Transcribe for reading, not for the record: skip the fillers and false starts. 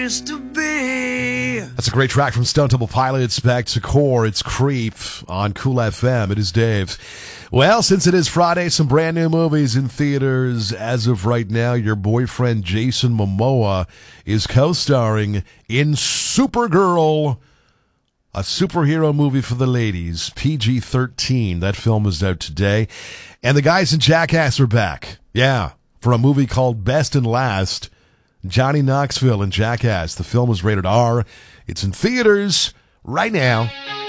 place to be. That's a great track from Stone Temple Pilots. Back to core, it's Creep on Cool FM. It is Dave. Well, since it is Friday, some brand new movies in theaters. As of right now, your boyfriend Jason Momoa is co-starring in Supergirl, a superhero movie for the ladies, PG-13. That film is out today. And the guys in Jackass are back. Yeah, for a movie called Best and Last. Johnny Knoxville and Jackass. The film is rated R. It's in theaters right now.